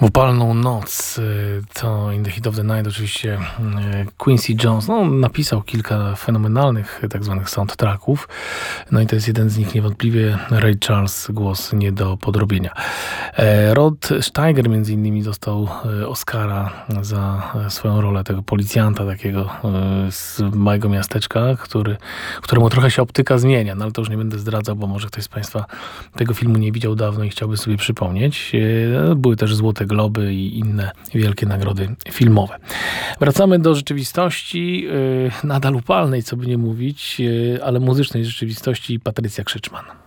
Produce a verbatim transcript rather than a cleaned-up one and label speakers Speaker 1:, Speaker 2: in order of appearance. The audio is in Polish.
Speaker 1: W upalną noc to In the Heat of the Night oczywiście Quincy Jones no, napisał kilka fenomenalnych tak zwanych soundtracków. No i to jest jeden z nich niewątpliwie Ray Charles, głos nie do podrobienia. Rod Steiger między innymi dostał Oscara za swoją rolę tego policjanta takiego z małego miasteczka, który, któremu trochę się optyka zmienia, no ale to już nie będę zdradzał, bo może ktoś z Państwa tego filmu nie widział dawno i chciałby sobie przypomnieć. Były też Złote Globy i inne wielkie nagrody filmowe. Wracamy do rzeczywistości, nadal upalnej, co by nie mówić, ale muzycznej rzeczywistości. Patrycja Krzyczman.